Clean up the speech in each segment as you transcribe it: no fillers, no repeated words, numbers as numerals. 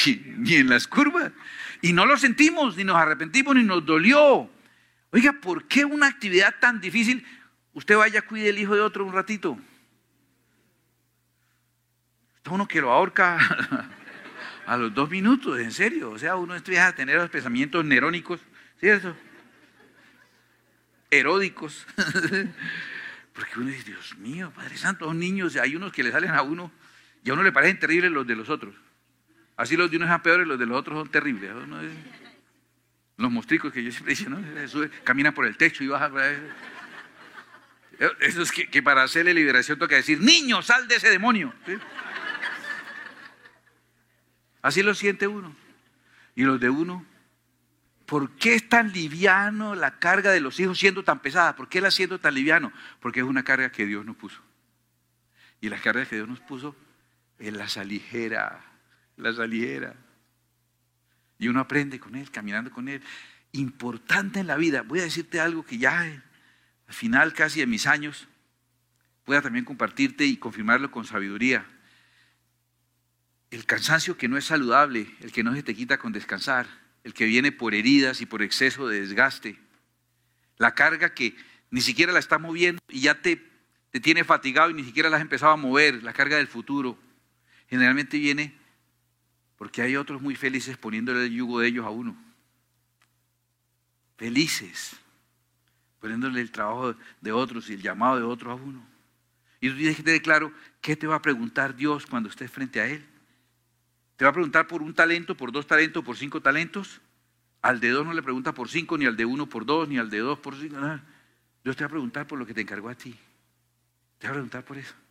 ni en las curvas. Y no lo sentimos, ni nos arrepentimos, ni nos dolió. Oiga, ¿por qué una actividad tan difícil? Usted vaya, cuide el hijo de otro un ratito. Está uno que lo ahorca a los 2 minutos, en serio. O sea, uno empieza a tener los pensamientos neurónicos, ¿cierto? Eródicos. Porque uno dice, Dios mío, Padre Santo, los niños, hay unos que le salen a uno y a uno le parecen terribles los de los otros. Así los de unos son peores, los de los otros son terribles. Los mostricos que yo siempre digo, ¿no? Camina por el techo y baja. Eso es que para hacerle liberación toca decir, niño, sal de ese demonio. ¿Sí? Así lo siente uno. Y los de uno, ¿por qué es tan liviano la carga de los hijos siendo tan pesada? ¿Por qué la siendo tan liviano? Porque es una carga que Dios nos puso. Y la carga que Dios nos puso, Él las aligera. Y uno aprende con Él, caminando con Él. Importante en la vida. Voy a decirte algo que ya al final casi de mis años pueda también compartirte y confirmarlo con sabiduría. El cansancio que no es saludable, el que no se te quita con descansar, el que viene por heridas y por exceso de desgaste, la carga que ni siquiera la estás moviendo y ya te tiene fatigado y ni siquiera la has empezado a mover, la carga del futuro, generalmente viene porque hay otros muy felices poniéndole el yugo de ellos a uno. Felices, poniéndole el trabajo de otros y el llamado de otros a uno. Y tú tienes que tener claro qué te va a preguntar Dios cuando estés frente a Él. ¿Te va a preguntar por 1 talento, por 2 talentos, por 5 talentos? Al de 2 no le pregunta por 5, ni al de 1 por 2, ni al de 2 por 5. Nada. Dios te va a preguntar por lo que te encargó a ti. Te va a preguntar por eso.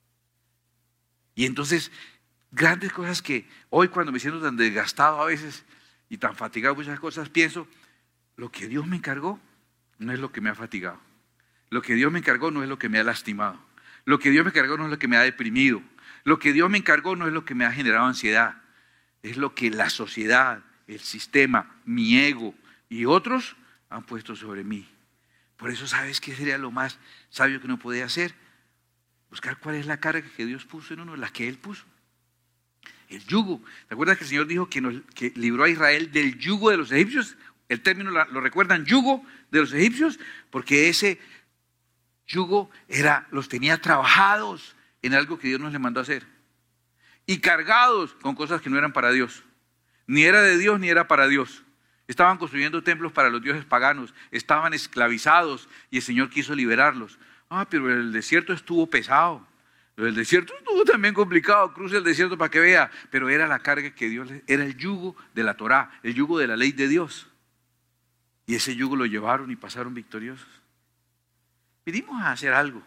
Y entonces, grandes cosas que hoy cuando me siento tan desgastado a veces y tan fatigado por muchas cosas, pienso, lo que Dios me encargó no es lo que me ha fatigado. Lo que Dios me encargó no es lo que me ha lastimado. Lo que Dios me encargó no es lo que me ha deprimido. Lo que Dios me encargó no es lo que me ha generado ansiedad. Es lo que la sociedad, el sistema, mi ego y otros han puesto sobre mí. Por eso, ¿sabes qué sería lo más sabio que uno podía hacer? Buscar cuál es la carga que Dios puso en uno, la que Él puso. El yugo. ¿Te acuerdas que el Señor dijo que libró a Israel del yugo de los egipcios? El término lo recuerdan, yugo de los egipcios, porque ese yugo los tenía trabajados en algo que Dios nos le mandó a hacer. Y cargados con cosas que no eran para Dios. Ni era de Dios ni era para Dios. Estaban construyendo templos para los dioses paganos. Estaban esclavizados y el Señor quiso liberarlos. Pero el desierto estuvo pesado. El desierto estuvo también complicado. Cruce el desierto para que vea. Pero era la carga que Dios era el yugo de la Torá, el yugo de la ley de Dios. Y ese yugo lo llevaron y pasaron victoriosos. Vinimos a hacer algo.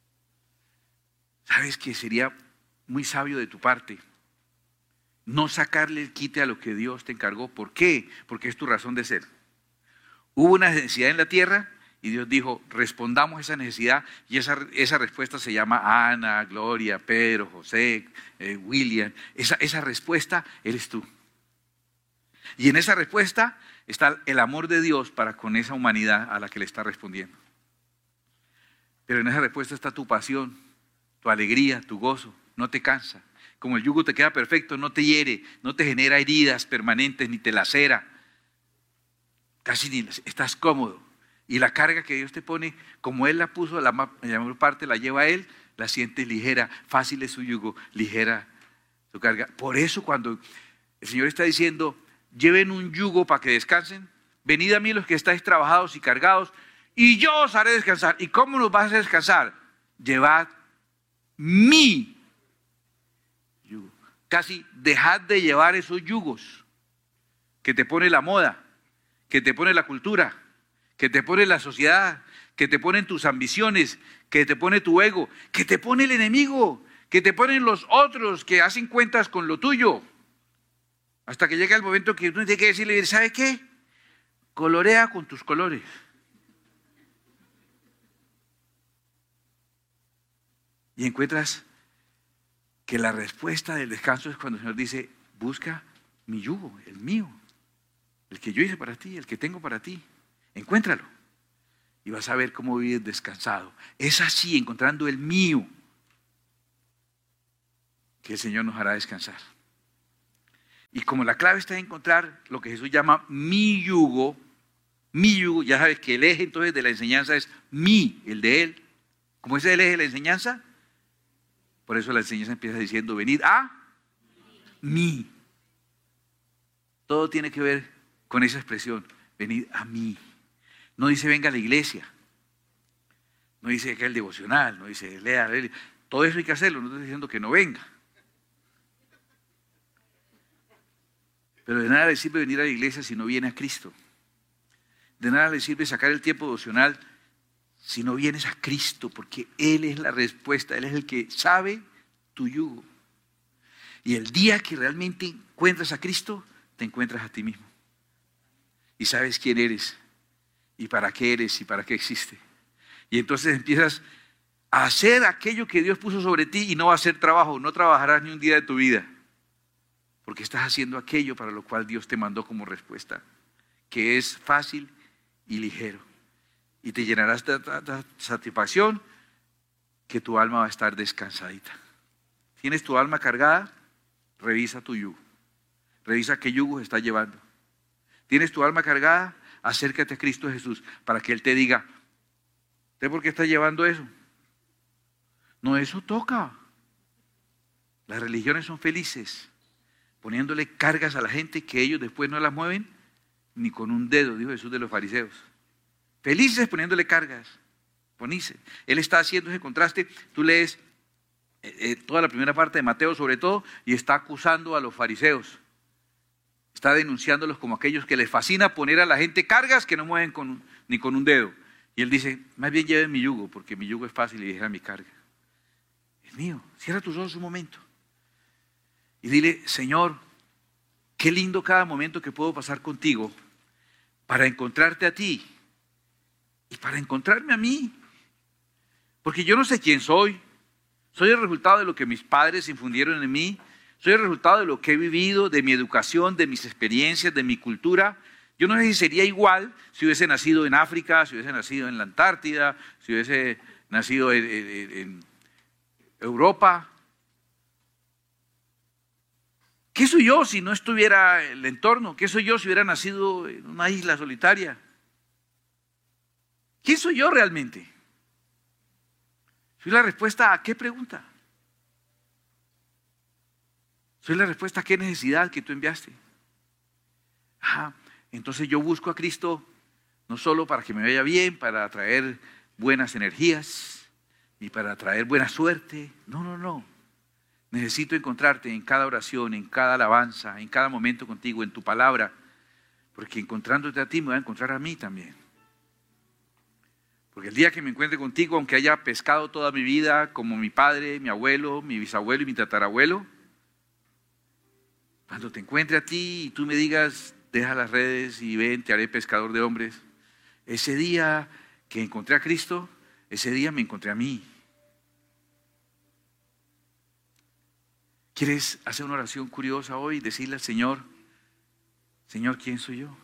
¿Sabes que sería muy sabio de tu parte no sacarle el quite a lo que Dios te encargó? ¿Por qué? Porque es tu razón de ser. Hubo una necesidad en la tierra y Dios dijo, respondamos a esa necesidad, y esa respuesta se llama Ana, Gloria, Pedro, José, William. Esa respuesta eres tú. Y en esa respuesta está el amor de Dios para con esa humanidad a la que le está respondiendo. Pero en esa respuesta está tu pasión, tu alegría, tu gozo, no te cansa. Como el yugo te queda perfecto, no te hiere, no te genera heridas permanentes, ni te lacera. Casi ni estás cómodo. Y la carga que Dios te pone, como Él la puso, la mayor parte la lleva a Él, la sientes ligera, fácil es su yugo, ligera su carga. Por eso cuando el Señor está diciendo, lleven un yugo para que descansen, venid a mí los que estáis trabajados y cargados, y yo os haré descansar. ¿Y cómo nos vas a hacer descansar? Llevad mi yugo. Casi dejad de llevar esos yugos que te pone la moda, que te pone la cultura, que te pone la sociedad, que te ponen tus ambiciones, que te pone tu ego, que te pone el enemigo, que te ponen los otros que hacen cuentas con lo tuyo. Hasta que llega el momento que uno tiene que decirle, ¿sabe qué? Colorea con tus colores. Y encuentras que la respuesta del descanso es cuando el Señor dice, busca mi yugo, el mío, el que yo hice para ti, el que tengo para ti. Encuéntralo y vas a ver cómo vives descansado. Es así, encontrando el mío, que el Señor nos hará descansar. Y como la clave está en encontrar lo que Jesús llama mi yugo, ya sabes que el eje entonces de la enseñanza es mí, el de Él. Como ese es el eje de la enseñanza, por eso la enseñanza empieza diciendo, venid a mí. Todo tiene que ver con esa expresión, venid a mí. No dice venga a la iglesia, no dice que el devocional, no dice lea. Todo eso hay que hacerlo, no estoy diciendo que no venga. Pero de nada le sirve venir a la iglesia si no viene a Cristo. De nada le sirve sacar el tiempo devocional si no vienes a Cristo, porque Él es la respuesta, Él es el que sabe tu yugo. Y el día que realmente encuentras a Cristo, te encuentras a ti mismo. Y sabes quién eres, y para qué eres, y para qué existe. Y entonces empiezas a hacer aquello que Dios puso sobre ti y no va a ser trabajo, no trabajarás ni un día de tu vida. Porque estás haciendo aquello para lo cual Dios te mandó como respuesta, que es fácil y ligero. Y te llenarás de satisfacción que tu alma va a estar descansadita. ¿Tienes tu alma cargada? Revisa tu yugo. Revisa qué yugo estás llevando. ¿Tienes tu alma cargada? Acércate a Cristo Jesús para que Él te diga, ¿usted por qué está llevando eso? No, eso toca. Las religiones son felices poniéndole cargas a la gente que ellos después no las mueven ni con un dedo, dijo Jesús de los fariseos. Felices poniéndole cargas. Felices. Él está haciendo ese contraste. Tú lees toda la primera parte de Mateo sobre todo y está acusando a los fariseos. Está denunciándolos como aquellos que les fascina poner a la gente cargas que no mueven ni con un dedo. Y él dice, más bien lleven mi yugo, porque mi yugo es fácil y deja mi carga. Es mío. Cierra tus ojos un momento. Y dile, Señor, qué lindo cada momento que puedo pasar contigo para encontrarte a ti y para encontrarme a mí. Porque yo no sé quién soy. Soy el resultado de lo que mis padres infundieron en mí. Soy el resultado de lo que he vivido, de mi educación, de mis experiencias, de mi cultura. Yo no sé si sería igual si hubiese nacido en África, si hubiese nacido en la Antártida, si hubiese nacido en Europa. ¿Qué soy yo si no estuviera el entorno? ¿Qué soy yo si hubiera nacido en una isla solitaria? ¿Quién soy yo realmente? ¿Soy la respuesta a qué pregunta? ¿Soy la respuesta a qué necesidad que tú enviaste? Entonces yo busco a Cristo no solo para que me vaya bien, para traer buenas energías, ni para traer buena suerte. No. Necesito encontrarte en cada oración, en cada alabanza, en cada momento contigo, en tu palabra, porque encontrándote a ti me voy a encontrar a mí también. Porque el día que me encuentre contigo, aunque haya pescado toda mi vida, como mi padre, mi abuelo, mi bisabuelo y mi tatarabuelo, cuando te encuentre a ti y tú me digas, deja las redes y ven, te haré pescador de hombres, ese día que encontré a Cristo, ese día me encontré a mí. ¿Quieres hacer una oración curiosa hoy y decirle al Señor, Señor, ¿quién soy yo?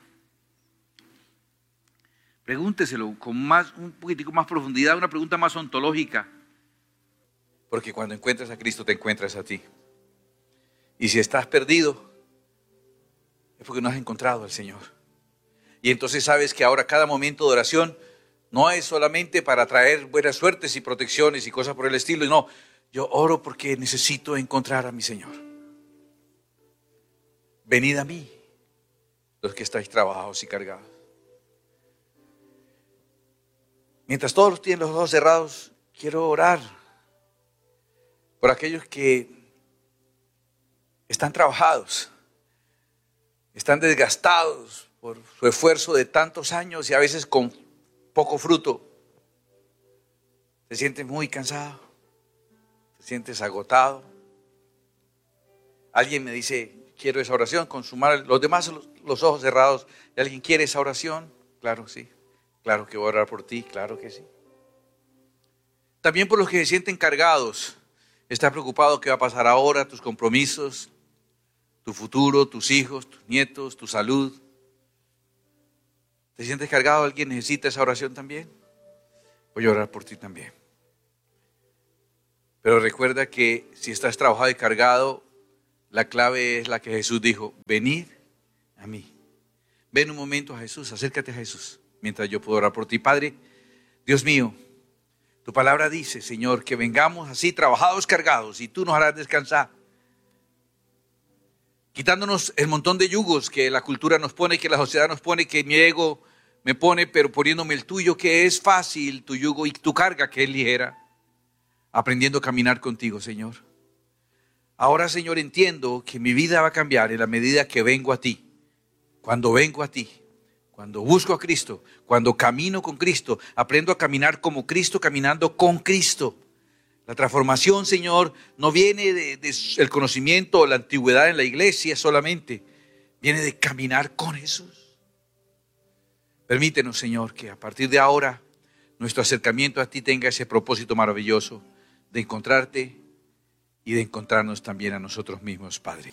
Pregúnteselo con un poquitico más profundidad, una pregunta más ontológica. Porque cuando encuentras a Cristo te encuentras a ti. Y si estás perdido, es porque no has encontrado al Señor. Y entonces sabes que ahora cada momento de oración no es solamente para traer buenas suertes y protecciones y cosas por el estilo, no. Yo oro porque necesito encontrar a mi Señor. Venid a mí, los que estáis trabajados y cargados. Mientras todos tienen los ojos cerrados, quiero orar por aquellos que están trabajados, están desgastados por su esfuerzo de tantos años y a veces con poco fruto. Se sienten muy cansados. ¿Te sientes agotado? Alguien me dice, quiero esa oración, consumar los demás los ojos cerrados. ¿Y alguien quiere esa oración? Claro, sí. Claro que voy a orar por ti, claro que sí. También por los que se sienten cargados. ¿Estás preocupado qué va a pasar ahora? Tus compromisos, tu futuro, tus hijos, tus nietos, tu salud. ¿Te sientes cargado? ¿Alguien necesita esa oración también? Voy a orar por ti también. Pero recuerda que si estás trabajado y cargado, La clave es la que Jesús dijo: venid a mí. Ven un momento a Jesús, acércate a Jesús, mientras yo puedo orar por ti. Padre, Dios mío, tu palabra dice, Señor, que vengamos así trabajados, cargados, y tú nos harás descansar. Quitándonos el montón de yugos que la cultura nos pone, que la sociedad nos pone, que mi ego me pone, pero poniéndome el tuyo, que es fácil, tu yugo, y tu carga, que es ligera. Aprendiendo a caminar contigo, Señor. Ahora, Señor, entiendo que mi vida va a cambiar en la medida que vengo a ti. Cuando vengo a ti, cuando busco a Cristo, cuando camino con Cristo, aprendo a caminar como Cristo, caminando con Cristo. La transformación, Señor, no viene del conocimiento o la antigüedad en la iglesia solamente. Viene de caminar con Jesús. Permítenos, Señor, que a partir de ahora nuestro acercamiento a ti tenga ese propósito maravilloso de encontrarte y de encontrarnos también a nosotros mismos, Padre.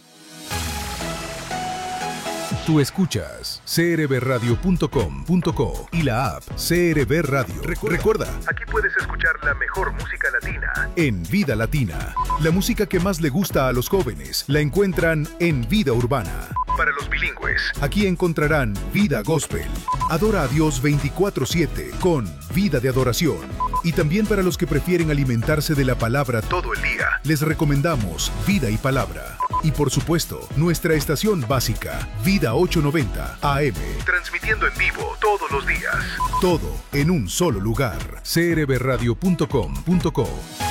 Tú escuchas crbradio.com.co y la app CRB Radio. Recuerda, aquí puedes escuchar la mejor música latina. En Vida Latina, la música que más le gusta a los jóvenes la encuentran en Vida Urbana. Para los bilingües, aquí encontrarán Vida Gospel. Adora a Dios 24/7 con Vida de Adoración. Y también para los que prefieren alimentarse de la palabra todo el día, les recomendamos Vida y Palabra. Y por supuesto, nuestra estación básica, Vida 890 AM. Transmitiendo en vivo todos los días. Todo en un solo lugar. crbradio.com.co